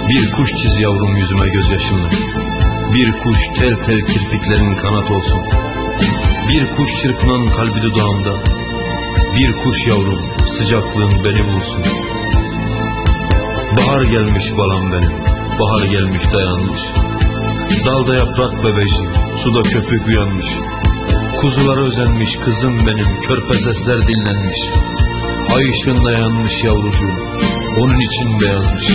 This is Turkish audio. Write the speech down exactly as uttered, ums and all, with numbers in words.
Bir kuş çiz yavrum yüzüme gözyaşımla. Bir kuş tel tel kirpiklerin kanat olsun. Bir kuş çırpınan kalbi dudağımda. Bir kuş yavrum sıcaklığın beni bulsun. Bahar gelmiş balam benim, bahar gelmiş dayanmış. Dalda yaprak bebeci, suda köpük uyanmış. Kuzulara özenmiş kızım benim, körpe sesler dinlenmiş. Ay ışığında yanmış yavrucuğum, onun için beyazmış.